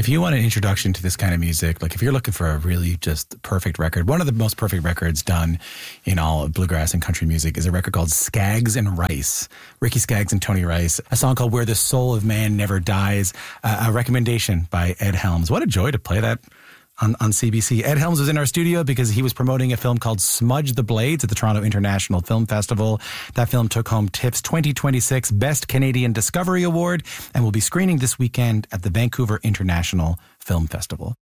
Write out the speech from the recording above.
if you want an introduction to this kind of music, like if you're looking for a really just perfect record, one of the most perfect records done in all of bluegrass and country music is a record called Skaggs and Rice. Ricky Skaggs and Tony Rice. A song called Where the Soul of Man Never Dies. A recommendation by Ed Helms. What a joy to play that on CBC. Ed Helms was in our studio because he was promoting a film called Smudge the Blades at the Toronto International Film Festival. That film took home TIFF's 2026 Best Canadian Discovery Award and will be screening this weekend at the Vancouver International Film Festival.